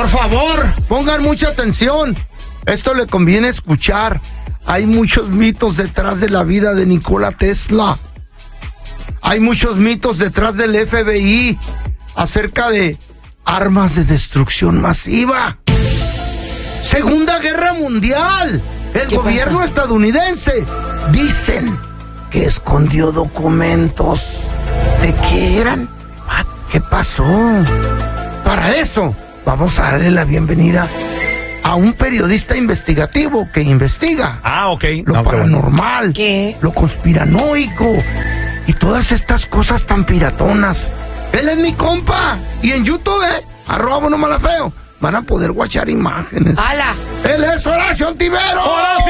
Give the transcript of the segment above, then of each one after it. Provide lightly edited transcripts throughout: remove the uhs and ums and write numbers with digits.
Por favor, pongan mucha atención. Esto le conviene escuchar. Hay muchos mitos detrás de la vida de Nikola Tesla. Hay muchos mitos detrás del FBI acerca de armas de destrucción masiva. Segunda Guerra Mundial. El gobierno estadounidense dicen que escondió documentos. ¿De qué eran? ¿Qué pasó? Para eso, vamos a darle la bienvenida a un periodista investigativo que investiga. Ok. Lo paranormal, ¿qué? Lo conspiranoico y todas estas cosas tan piratonas. Él es mi compa. Y en YouTube, @BuenoMalafeo, van a poder guachar imágenes. ¡Hala! Él es Horacio Ontivero.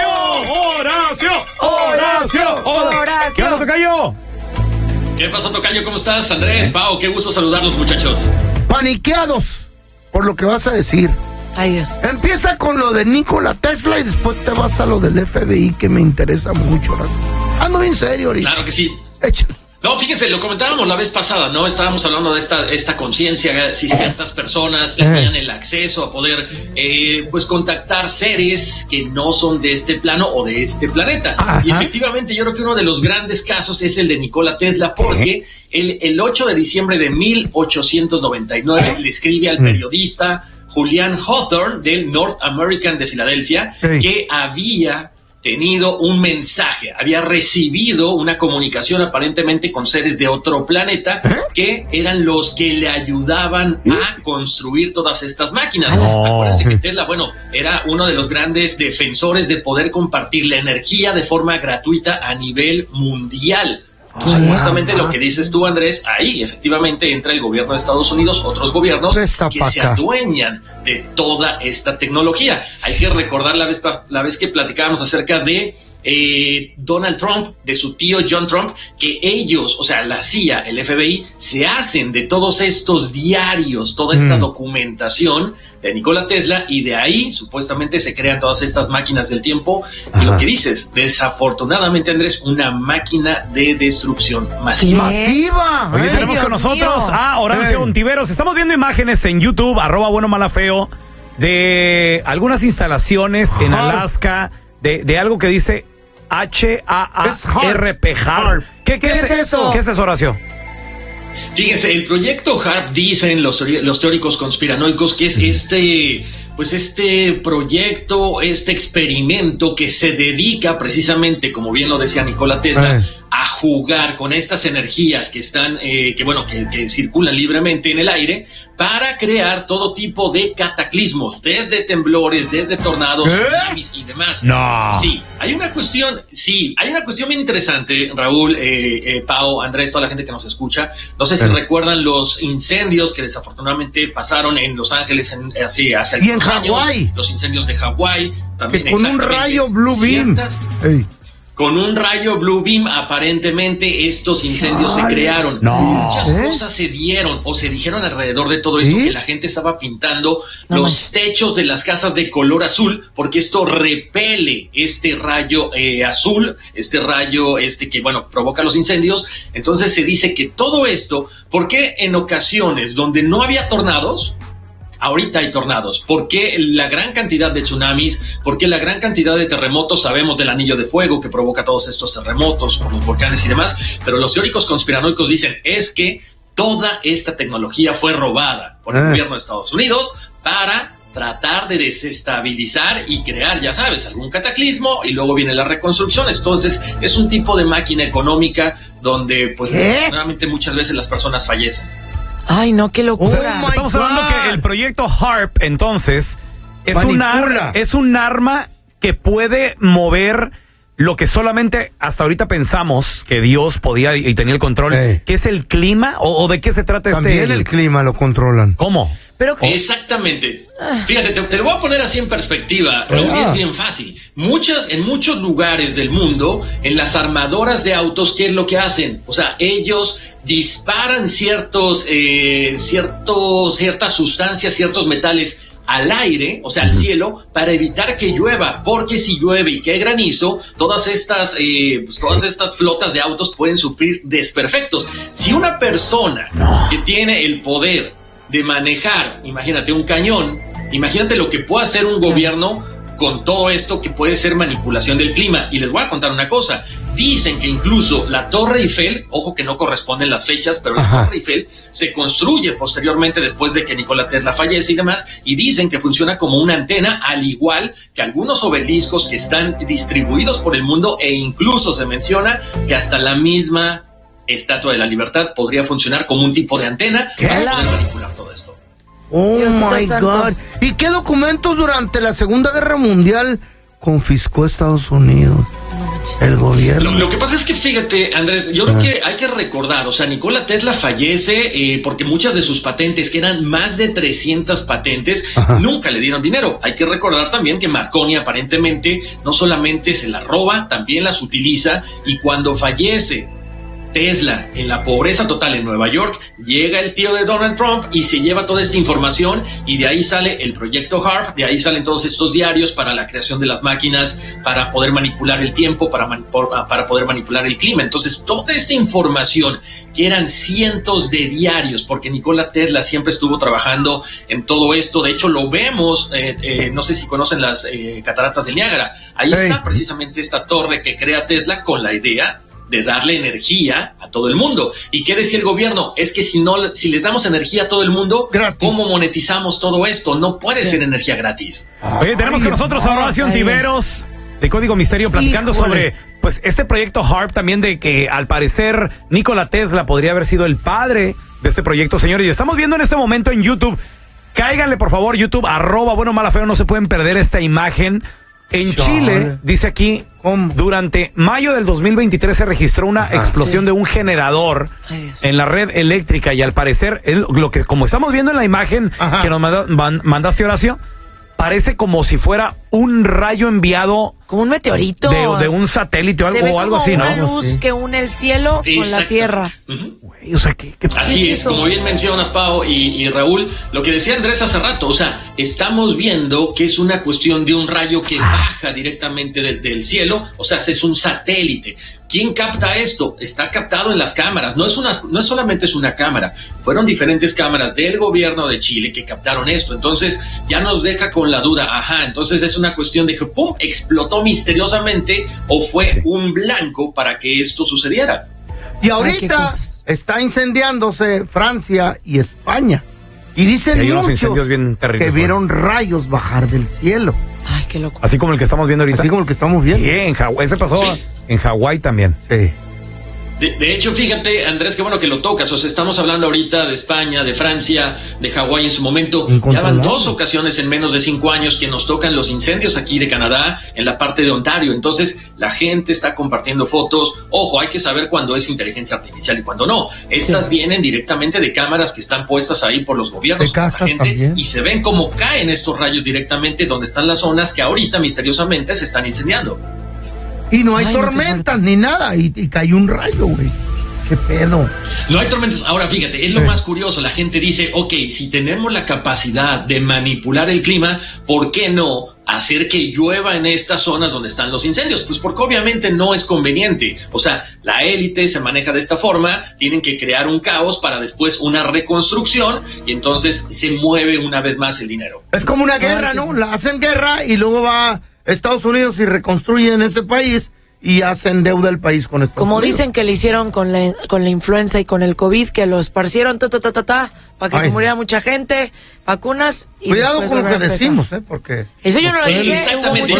¡Horacio! ¿Qué onda, tocayo? ¿Qué pasó, tocayo? ¿Cómo estás? Andrés, Pau, qué gusto saludarlos, muchachos. Paniqueados por lo que vas a decir. Ay, Dios. Empieza con lo de Nikola Tesla y después te vas a lo del FBI, que me interesa mucho. Ando bien serio ahorita. Claro que sí. Échale. No, fíjense, lo comentábamos la vez pasada, ¿no? Estábamos hablando de esta conciencia, si ciertas personas tenían el acceso a poder, pues, contactar seres que no son de este plano o de este planeta. Ajá. Y efectivamente, yo creo que uno de los grandes casos es el de Nikola Tesla, porque el 8 de diciembre de 1899 le escribe al periodista Julian Hawthorne del North American de Filadelfia que había tenido un mensaje, había recibido una comunicación aparentemente con seres de otro planeta que eran los que le ayudaban a construir todas estas máquinas. Acuérdense que Tesla, bueno, era uno de los grandes defensores de poder compartir la energía de forma gratuita a nivel mundial. Supuestamente lo que dices tú, Andrés, ahí efectivamente entra el gobierno de Estados Unidos, otros gobiernos que se adueñan de toda esta tecnología. Hay que recordar la vez que platicábamos acerca de Donald Trump, de su tío John Trump, que ellos, o sea, la CIA, el FBI, se hacen de todos estos diarios, toda esta documentación de Nikola Tesla, y de ahí supuestamente se crean todas estas máquinas del tiempo. Y lo que dices, desafortunadamente, Andrés, una máquina de destrucción masiva. ¡Masiva! Oye, tenemos con nosotros a Horacio Ontiveros. Estamos viendo imágenes en YouTube, @BuenoMalafeo, de algunas instalaciones en Alaska, de algo que dice HAARP. ¿Qué es eso? ¿Qué es eso, Horacio? Fíjense, el proyecto HARP, dicen los teóricos conspiranoicos, que es este proyecto, este experimento que se dedica precisamente, como bien lo decía Nikola Tesla, a jugar con estas energías que están, que circulan libremente en el aire, para crear todo tipo de cataclismos, desde temblores, desde tornados, tsunamis y demás. No. Sí, hay una cuestión bien interesante, Raúl, Pau, Andrés, toda la gente que nos escucha. No sé si recuerdan los incendios que desafortunadamente pasaron en Los Ángeles hace y en Hawái. Los incendios de Hawái también. Que con un rayo Blue Beam. Con un rayo Blue Beam, aparentemente estos incendios se crearon. Muchas cosas se dieron o se dijeron alrededor de todo esto, que la gente estaba pintando los techos de las casas de color azul, porque esto repele este rayo azul, este rayo que, provoca los incendios. Entonces se dice que todo esto, porque en ocasiones donde no había tornados, ahorita hay tornados. ¿Por qué la gran cantidad de tsunamis? ¿Por qué la gran cantidad de terremotos? Sabemos del anillo de fuego que provoca todos estos terremotos por los volcanes y demás, pero los teóricos conspiranoicos dicen es que toda esta tecnología fue robada por el gobierno de Estados Unidos para tratar de desestabilizar y crear, ya sabes, algún cataclismo, y luego viene la reconstrucción. Entonces es un tipo de máquina económica donde pues realmente muchas veces las personas fallecen. Ay, no, qué locura. Estamos hablando que el proyecto HARP, entonces, es un arma que puede mover lo que solamente hasta ahorita pensamos que Dios podía y tenía el control, que es el clima, o de qué se trata. También el clima lo controlan. ¿Cómo? Exactamente. Fíjate, te lo voy a poner así en perspectiva, Raúl, es bien fácil. En muchos lugares del mundo, en las armadoras de autos, ¿qué es lo que hacen? O sea, ellos disparan ciertas sustancias, ciertos metales al aire, o sea, al cielo, para evitar que llueva, porque si llueve y cae granizo, todas estas flotas de autos pueden sufrir desperfectos. Si una persona que tiene el poder de manejar, imagínate, un cañón, Imagínate lo que puede hacer un gobierno con todo esto que puede ser manipulación del clima. Y les voy a contar una cosa. Dicen que incluso la Torre Eiffel, ojo que no corresponden las fechas, pero la Torre Eiffel se construye posteriormente después de que Nikola Tesla fallece y demás, y dicen que funciona como una antena, al igual que algunos obeliscos que están distribuidos por el mundo, e incluso se menciona que hasta la misma Estatua de la Libertad podría funcionar como un tipo de antena para poder manipular todo esto. Oh my God. ¿Y qué documentos durante la Segunda Guerra Mundial confiscó Estados Unidos? El gobierno. Lo que pasa es que, fíjate, Andrés, yo creo que hay que recordar, o sea, Nikola Tesla fallece porque muchas de sus patentes, que eran más de 300 patentes, nunca le dieron dinero. Hay que recordar también que Marconi aparentemente no solamente se las roba, también las utiliza, y cuando fallece Tesla en la pobreza total en Nueva York, llega el tío de Donald Trump y se lleva toda esta información, y de ahí sale el proyecto HAARP, de ahí salen todos estos diarios para la creación de las máquinas, para poder manipular el tiempo, para poder manipular el clima. Entonces, toda esta información, que eran cientos de diarios, porque Nikola Tesla siempre estuvo trabajando en todo esto. De hecho, lo vemos, no sé si conocen las cataratas del Niágara. Ahí está precisamente esta torre que crea Tesla con la idea de darle energía a todo el mundo. ¿Y qué decía el gobierno? Es que si les damos energía a todo el mundo, gratis, ¿cómo monetizamos todo esto? No puede ser energía gratis. Oye, tenemos con nosotros a Horacio Ontiveros de Código Misterio platicando sobre pues este proyecto HAARP, también de que al parecer Nikola Tesla podría haber sido el padre de este proyecto, señores. Y estamos viendo en este momento en YouTube. Cáiganle por favor, YouTube, @bueno-mala-feo, no se pueden perder esta imagen. En Chile, dice aquí, durante mayo del 2023 se registró una explosión de un generador en la red eléctrica, y al parecer, como estamos viendo en la imagen que nos mandaste, Horacio, parece como si fuera un rayo enviado, como un meteorito de un satélite o algo así, ¿no? Una luz que une el cielo con la tierra. Güey, o sea, ¿qué así es, como bien mencionas, Pau y Raúl, lo que decía Andrés hace rato, o sea, estamos viendo que es una cuestión de un rayo que baja directamente del cielo, o sea, es un satélite. ¿Quién capta esto? Está captado en las cámaras, no es solamente una cámara, fueron diferentes cámaras del gobierno de Chile que captaron esto. Entonces ya nos deja con la duda, entonces es una cuestión de que ¡pum!, explotó misteriosamente, o fue un blanco para que esto sucediera. Y ahorita está incendiándose Francia y España, y dicen muchos que vieron rayos bajar del cielo. Ay, qué loco. Así como el que estamos viendo ahorita. Así como el que estamos viendo. Sí, en Hawái. Ese pasó en Hawái también. Sí. De hecho, fíjate, Andrés, qué bueno que lo tocas. O sea, estamos hablando ahorita de España, de Francia, de Hawái en su momento. Ya van 2 ocasiones en menos de 5 años que nos tocan los incendios aquí de Canadá, en la parte de Ontario. Entonces, la gente está compartiendo fotos. Ojo, hay que saber cuándo es inteligencia artificial y cuándo no. Estas vienen directamente de cámaras que están puestas ahí por los gobiernos, de casas, la gente, también. y se ven cómo caen estos rayos directamente donde están las zonas que ahorita misteriosamente se están incendiando. Y no hay tormentas ni nada, y cayó un rayo, güey. ¿Qué pedo? No hay tormentas. Ahora, fíjate, es lo más curioso. La gente dice, ok, si tenemos la capacidad de manipular el clima, ¿por qué no hacer que llueva en estas zonas donde están los incendios? Pues porque obviamente no es conveniente. O sea, la élite se maneja de esta forma, tienen que crear un caos para después una reconstrucción, y entonces se mueve una vez más el dinero. Es como una guerra, ¿no? La hacen guerra y luego va Estados Unidos y reconstruyen ese país y hacen deuda el país con Estados Como Unidos. dicen que le hicieron con la influenza y con el COVID, que lo esparcieron para que se muriera mucha gente, vacunas y cuidado con lo que decimos, porque eso yo no lo dije. Exactamente.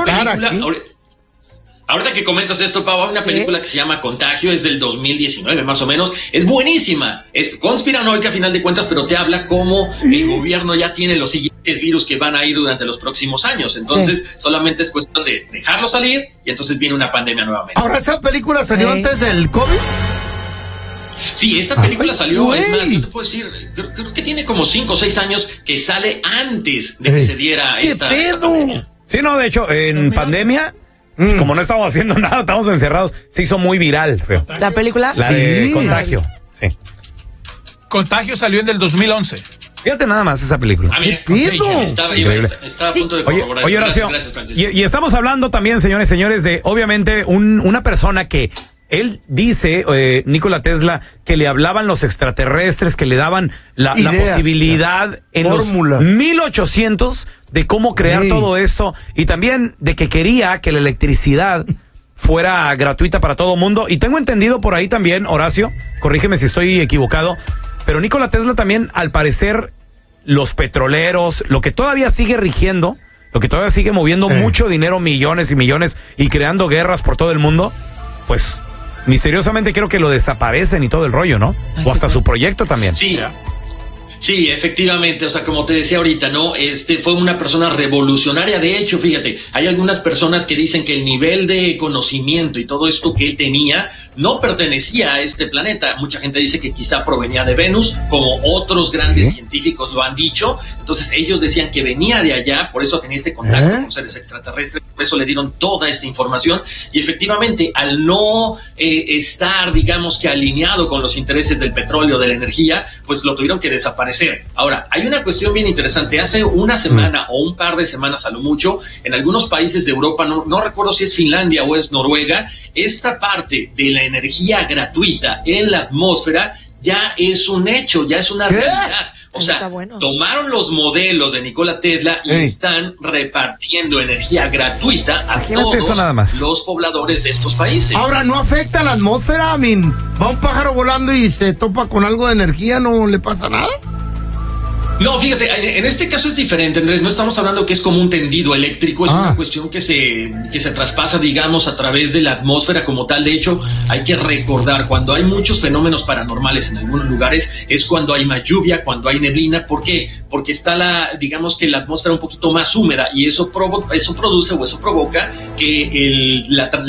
Ahorita que comentas esto, Pau, hay una película que se llama Contagio, es del 2019 más o menos, es buenísima, es conspiranoica a final de cuentas, pero te habla cómo el gobierno ya tiene los siguientes virus que van a ir durante los próximos años. Entonces solamente es cuestión de dejarlo salir, y entonces viene una pandemia nuevamente. Ahora, ¿esa película salió antes del COVID? Sí, esta película salió, es más, yo te puedo decir, creo que tiene como 5 o 6 años que sale antes de que se diera esta pandemia. Sí, no, de hecho, en pandemia, como no estábamos haciendo nada, estábamos encerrados, se hizo muy viral, feo. ¿La película? La de Contagio, sí. Contagio salió en el 2011. Fíjate nada más esa película. Estaba a punto de corroborar. Oye, Horacio, gracias, y estamos hablando también, señores, de obviamente una persona que Él dice, Nikola Tesla, que le hablaban los extraterrestres, que le daban la posibilidad en fórmulas. Los 1800 de cómo crear todo esto, y también de que quería que la electricidad fuera gratuita para todo mundo. Y tengo entendido por ahí también, Horacio, corrígeme si estoy equivocado, pero Nikola Tesla también, al parecer, los petroleros, lo que todavía sigue rigiendo, lo que todavía sigue moviendo mucho dinero, millones y millones, y creando guerras por todo el mundo, pues misteriosamente creo que lo desaparecen y todo el rollo, ¿no? O hasta su proyecto también. Sí. Sí, efectivamente, o sea, como te decía ahorita, ¿no? Fue una persona revolucionaria. De hecho, fíjate, hay algunas personas que dicen que el nivel de conocimiento y todo esto que él tenía no pertenecía a este planeta. Mucha gente dice que quizá provenía de Venus, como otros grandes científicos lo han dicho. Entonces ellos decían que venía de allá, por eso tenía este contacto con seres extraterrestres, por eso le dieron toda esta información. Y efectivamente, al no estar, digamos que alineado con los intereses del petróleo, de la energía, pues lo tuvieron que desaparecer. Ahora, hay una cuestión bien interesante. Hace una semana o un par de semanas a lo mucho, en algunos países de Europa, no recuerdo si es Finlandia o es Noruega, esta parte de la energía gratuita en la atmósfera ya es un hecho, ya es una realidad. O sea, tomaron los modelos de Nikola Tesla y están repartiendo energía gratuita a todos los pobladores de estos países. Ahora, ¿no afecta a la atmósfera? Va un pájaro volando y se topa con algo de energía, ¿no le pasa nada? No, fíjate, en este caso es diferente, Andrés. No estamos hablando que es como un tendido eléctrico, es una cuestión que se traspasa, digamos, a través de la atmósfera como tal. De hecho, hay que recordar, cuando hay muchos fenómenos paranormales en algunos lugares, es cuando hay más lluvia, cuando hay neblina. ¿Por qué? Porque está digamos que la atmósfera un poquito más húmeda, y eso produce o eso provoca que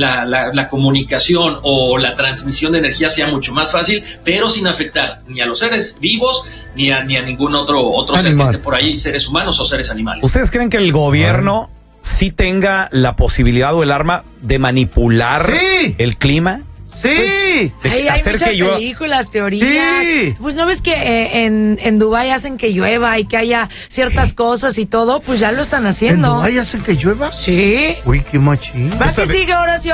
la comunicación o la transmisión de energía sea mucho más fácil, pero sin afectar ni a los seres vivos ni a ningún otro ser que esté por ahí, seres humanos o seres animales. ¿Ustedes creen que el gobierno sí tenga la posibilidad o el arma de manipular el clima? Sí. Pues, hay muchas películas, teorías. Sí. Pues no ves que en Dubái hacen que llueva y que haya ciertas cosas y todo, pues ya lo están haciendo. ¿En Dubái hacen que llueva? Sí. Uy, qué machín. ¿Va que sigue, Horacio?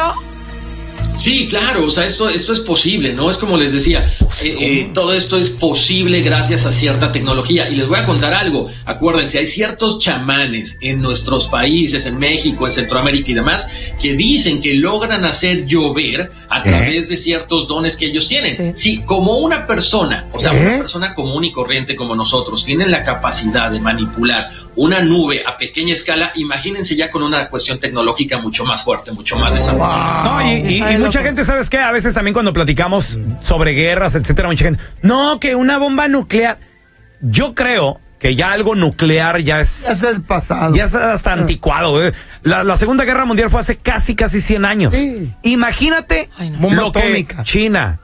Sí, claro, o sea, esto es posible, ¿no? Es como les decía, todo esto es posible gracias a cierta tecnología. Y les voy a contar algo. Acuérdense, hay ciertos chamanes en nuestros países, en México, en Centroamérica y demás, que dicen que logran hacer llover a través de ciertos dones que ellos tienen. Sí, como una persona, o sea, una persona común y corriente como nosotros, tienen la capacidad de manipular una nube a pequeña escala. Imagínense ya con una cuestión tecnológica mucho más fuerte, mucho más desarrollada. No, y mucha gente, ¿sabes qué? A veces también cuando platicamos sobre guerras, etcétera, mucha gente, no, que una bomba nuclear. Yo creo que ya algo nuclear ya es el pasado. Ya es hasta anticuado. La Segunda Guerra Mundial fue hace casi 100 años. Sí. Imagínate lo que China,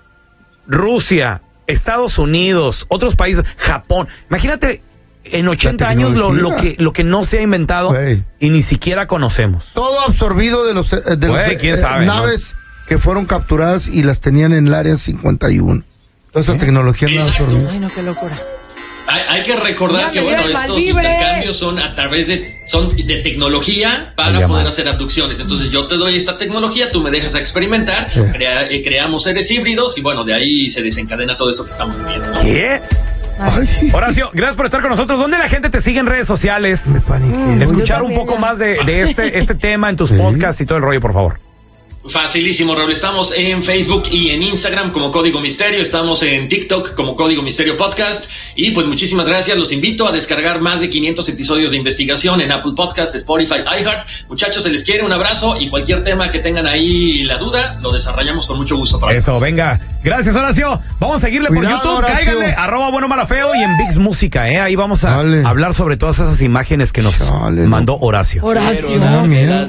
Rusia, Estados Unidos, otros países, Japón. Imagínate en 80 años lo que no se ha inventado y ni siquiera conocemos. Todo absorbido de los ¿quién sabe, naves que fueron capturadas y las tenían en el área 51. Toda esa tecnología no absorbida. Ay, no, qué locura. Hay que recordar que estos intercambios son a través de tecnología para poder hacer abducciones. Entonces yo te doy esta tecnología, tú me dejas experimentar, creamos seres híbridos y bueno, de ahí se desencadena todo eso que estamos viviendo, ¿no? ¿Qué? Horacio, gracias por estar con nosotros. ¿Dónde la gente te sigue en redes sociales? Escuchar un poco más de este tema en tus podcasts y todo el rollo, por favor. Facilísimo, Raúl. Estamos en Facebook y en Instagram como Código Misterio. Estamos en TikTok como Código Misterio Podcast. Y pues muchísimas gracias. Los invito a descargar más de 500 episodios de investigación en Apple Podcast, Spotify, iHeart. Muchachos, se les quiere. Un abrazo. Y cualquier tema que tengan ahí la duda, lo desarrollamos con mucho gusto. Para eso, venga. Gracias, Horacio. Vamos a seguirle por YouTube. Horacio. Cáiganle, @buenomalafeo y en VIX Música. Ahí vamos a hablar sobre todas esas imágenes que nos mandó Horacio. Horacio.